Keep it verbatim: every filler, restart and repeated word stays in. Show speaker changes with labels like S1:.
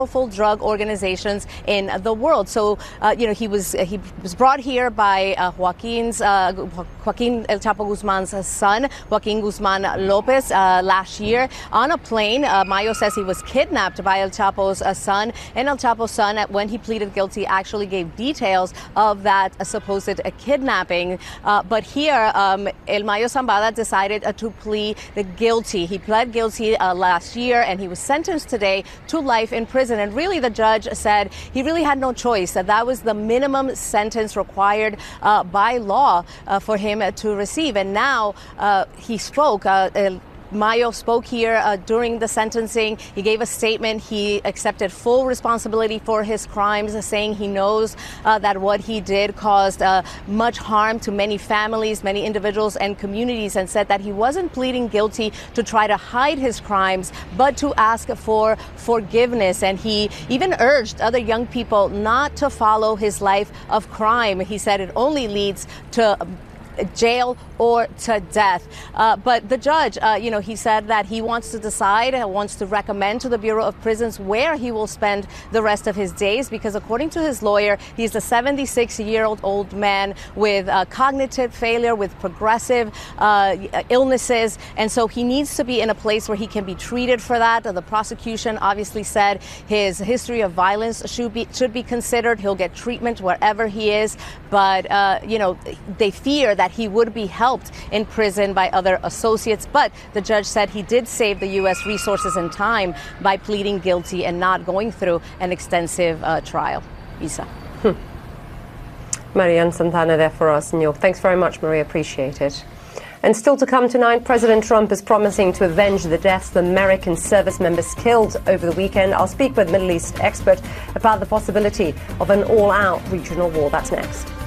S1: powerful drug organizations in the world. So, uh, you know, he was he was brought here by uh, Joaquin's uh, Joaquin El Chapo Guzman's son, Joaquin Guzman Lopez, uh, last year on a plane. Uh, Mayo says he was kidnapped by El Chapo's uh, son, and El Chapo's son, when he pleaded guilty, actually gave details of that uh, supposed uh, kidnapping. Uh, but here, um, El Mayo Zambada decided uh, to plead guilty. He pled guilty uh, last year, and he was sentenced today to life in prison. And really, the judge said he really had no choice, that that was the minimum sentence required uh, by law uh, for him uh, to receive. And now uh, he spoke. Uh, uh, Mayo spoke here uh, during the sentencing. He gave a statement. He accepted full responsibility for his crimes, uh, saying he knows uh, that what he did caused uh, much harm to many families, many individuals and communities, and said that he wasn't pleading guilty to try to hide his crimes, but to ask for forgiveness. And he even urged other young people not to follow his life of crime. He said it only leads to jail or to death. Uh, but the judge, uh, you know, he said that he wants to decide, uh, wants to recommend to the Bureau of Prisons where he will spend the rest of his days, because according to his lawyer, he's a seventy-six-year-old old man with uh, cognitive failure, with progressive uh, illnesses. And so he needs to be in a place where he can be treated for that. Uh, the prosecution obviously said his history of violence should be, should be considered. He'll get treatment wherever he is. But, uh, you know, they fear that he would be helped in prison by other associates. But the judge said he did save the U S resources and time by pleading guilty and not going through an extensive uh, trial. Isa.
S2: Hmm. Marianne Santana there for us in New York. Thanks very much, Maria. Appreciate it. And still to come tonight, President Trump is promising to avenge the deaths of American service members killed over the weekend. I'll speak with Middle East expert about the possibility of an all-out regional war. That's next.